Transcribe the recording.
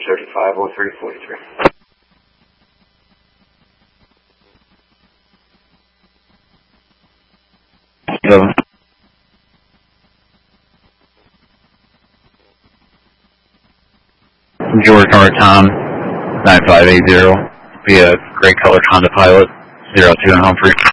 350343. George North Tom, 9580, via Gray Colored Honda Pilot, 02 in Humphrey.